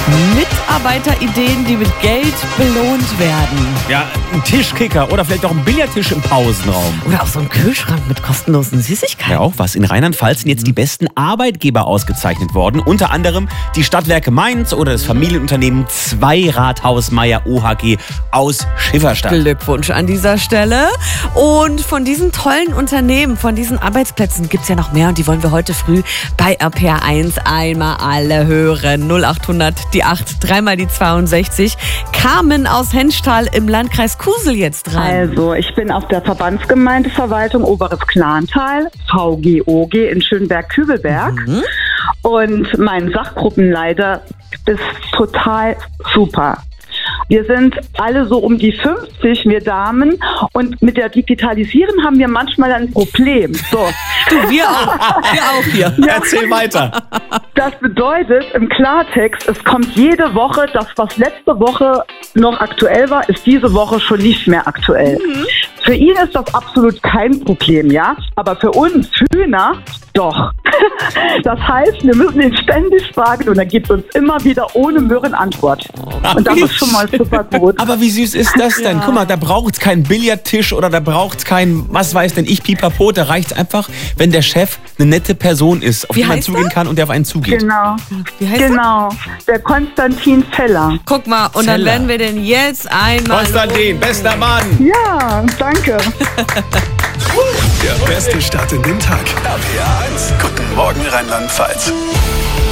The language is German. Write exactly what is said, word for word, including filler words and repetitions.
Mitarbeiterideen, die mit Geld belohnt werden. Ja, ein Tischkicker oder vielleicht auch ein Billardtisch im Pausenraum. Oder auch so ein Kühlschrank mit kostenlosen Süßigkeiten. Ja, auch was. In Rheinland-Pfalz sind jetzt die besten Arbeitgeber ausgezeichnet worden. Unter anderem die Stadtwerke Mainz oder das Familienunternehmen Zweirathaus Meier O H G aus Schifferstadt. Glückwunsch an dieser Stelle. Und von diesen tollen Unternehmen, von diesen Arbeitsplätzen gibt es ja noch mehr. Und die wollen wir heute früh bei R P R eins einmal alle hören. null achthundert, die acht, dreimal die zweiundsechzig. Carmen aus Henschtal im Landkreis Kusel jetzt dran. Also, ich bin auf der Verbandsgemeindeverwaltung Oberes Klantal, V G O G in Schönberg-Kübelberg. Mhm. Und mein Sachgruppenleiter ist total super. Wir sind alle so um die fünfzig, wir Damen. Und mit der Digitalisierung haben wir manchmal ein Problem. So. Du, wir auch. Wir auch hier. Ja. Erzähl weiter. Das bedeutet im Klartext, es kommt jede Woche, das, was letzte Woche noch aktuell war, ist diese Woche schon nicht mehr aktuell. Mhm. Für ihn ist das absolut kein Problem, ja. Aber für uns Hühner doch. Das heißt, wir müssen ihn ständig fragen und er gibt uns immer wieder ohne Mürren Antwort. Und das ist schon mal super gut. Aber wie süß ist das denn? Ja. Guck mal, da braucht es keinen Billardtisch oder da braucht es kein, was weiß denn ich, Pipapo. Da reicht es einfach, wenn der Chef eine nette Person ist, auf wie die man zugehen er? kann und der auf einen zugeht. Genau. Wie heißt genau. Er? Der Konstantin Feller. Guck mal, und Zeller. dann werden wir den jetzt einmal... Konstantin, bester Mann. Ja, danke. Der beste Start in den Tag. R P R eins. Guten Morgen Rheinland-Pfalz.